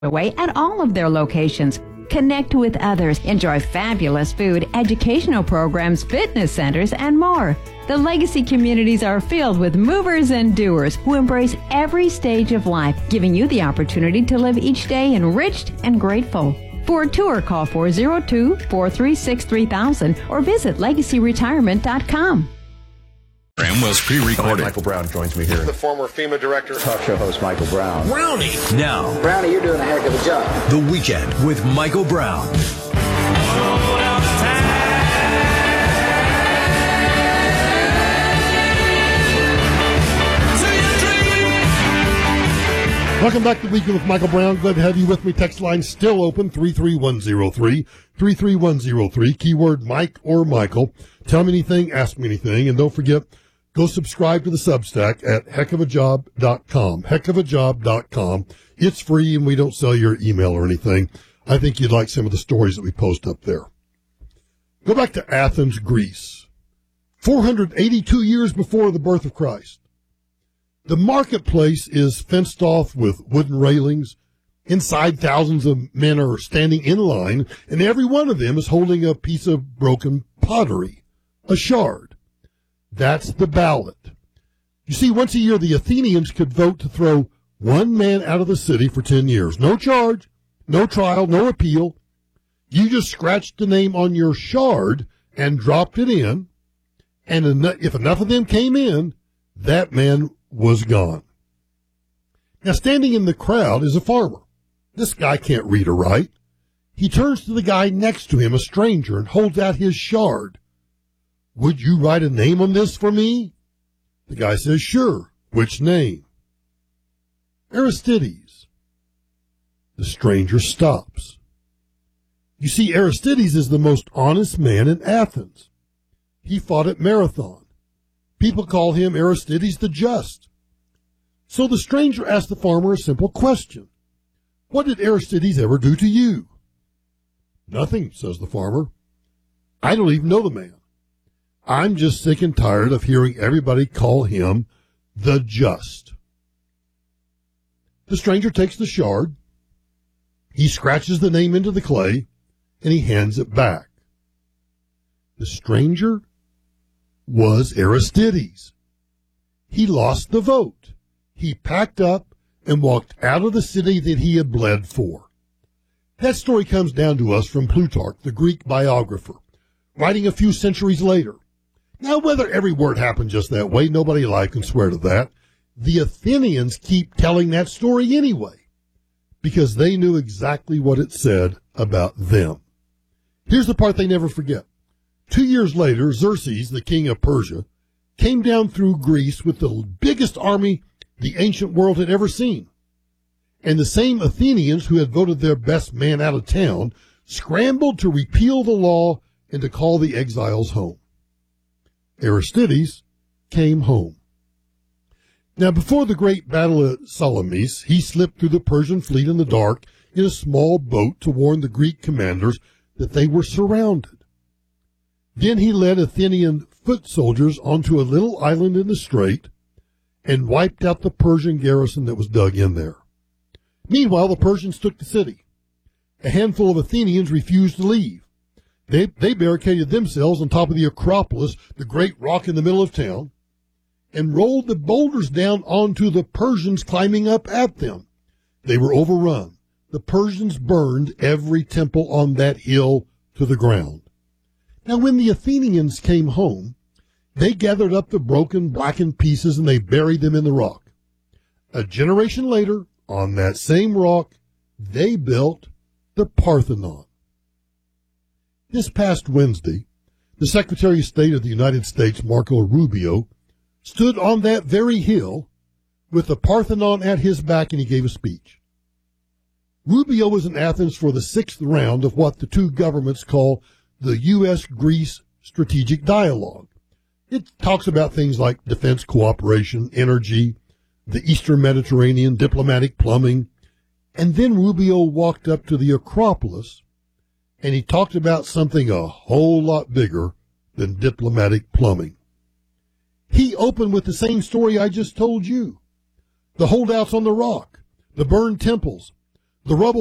away at all of their locations. Connect with others, enjoy fabulous food, educational programs, fitness centers, and more. The Legacy communities are filled with movers and doers who embrace every stage of life, giving you the opportunity to live each day enriched and grateful. For a tour, call 402-436-3000 or visit legacyretirement.com. Was pre-recorded. Michael Brown joins me here. The former FEMA director. Talk show host Michael Brown. Brownie. Now. Brownie, you're doing a heck of a job. The Weekend with Michael Brown. Welcome back to the Weekend with Michael Brown. Glad to have you with me. Text line still open, 33103, 33103, keyword Mike or Michael. Tell me anything, ask me anything, and don't forget, go subscribe to the Substack at heckofajob.com, heckofajob.com. It's free, and we don't sell your email or anything. I think you'd like some of the stories that we post up there. Go back to Athens, Greece, 482 years before the birth of Christ. The marketplace is fenced off with wooden railings. Inside, thousands of men are standing in line, and every one of them is holding a piece of broken pottery, a shard. That's the ballot. You see, once a year, the Athenians could vote to throw one man out of the city for 10 years. No charge, no trial, no appeal. You just scratched the name on your shard and dropped it in, and if enough of them came in, that man was gone. Now, standing in the crowd is a farmer. This guy can't read or write. He turns to the guy next to him, a stranger, and holds out his shard. Would you write a name on this for me? The guy says, sure. Which name? Aristides. The stranger stops. You see, Aristides is the most honest man in Athens. He fought at Marathon. People call him Aristides the Just. So the stranger asked the farmer a simple question. What did Aristides ever do to you? Nothing, says the farmer. I don't even know the man. I'm just sick and tired of hearing everybody call him the Just. The stranger takes the shard. He scratches the name into the clay, and he hands it back. The stranger was Aristides. He lost the vote. He packed up and walked out of the city that he had bled for. That story comes down to us from Plutarch, the Greek biographer, writing a few centuries later. Now, whether every word happened just that way, nobody alive can swear to that. The Athenians keep telling that story anyway, because they knew exactly what it said about them. Here's the part they never forget. 2 years later, Xerxes, the king of Persia, came down through Greece with the biggest army the ancient world had ever seen. And the same Athenians who had voted their best man out of town scrambled to repeal the law and to call the exiles home. Aristides came home. Now, before the great battle at Salamis, he slipped through the Persian fleet in the dark in a small boat to warn the Greek commanders that they were surrounded. Then he led Athenian foot soldiers onto a little island in the strait and wiped out the Persian garrison that was dug in there. Meanwhile, the Persians took the city. A handful of Athenians refused to leave. They barricaded themselves on top of the Acropolis, the great rock in the middle of town, and rolled the boulders down onto the Persians climbing up at them. They were overrun. The Persians burned every temple on that hill to the ground. Now, when the Athenians came home, they gathered up the broken, blackened pieces and they buried them in the rock. A generation later, on that same rock, they built the Parthenon. This past Wednesday, the Secretary of State of the United States, Marco Rubio, stood on that very hill with the Parthenon at his back, and he gave a speech. Rubio was in Athens for the 6th round of what the two governments call the U.S.-Greece Strategic Dialogue. It talks about things like defense cooperation, energy, the Eastern Mediterranean, diplomatic plumbing. And then Rubio walked up to the Acropolis, and he talked about something a whole lot bigger than diplomatic plumbing. He opened with the same story I just told you. The holdouts on the rock, the burned temples, The rubble